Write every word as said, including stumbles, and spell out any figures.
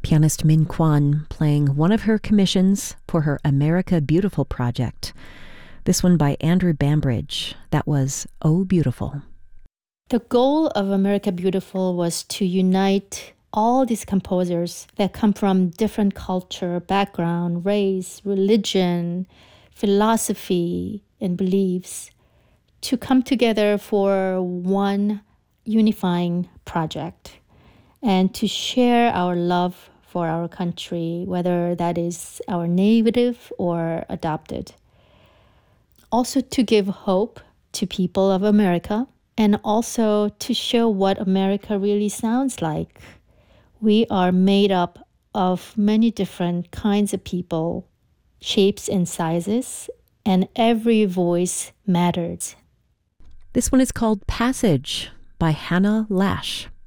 Pianist Min Kwan playing one of her commissions for her America Beautiful project. This one by Andrew Bambridge. That was Oh Beautiful. The goal of America Beautiful was to unite all these composers that come from different culture, background, race, religion, philosophy, and beliefs to come together for one unifying project and to share our love for our country, whether that is our native or adopted. Also to give hope to people of America, and also to show what America really sounds like. We are made up of many different kinds of people, shapes and sizes, and every voice matters. This one is called Passage by Hannah Lash.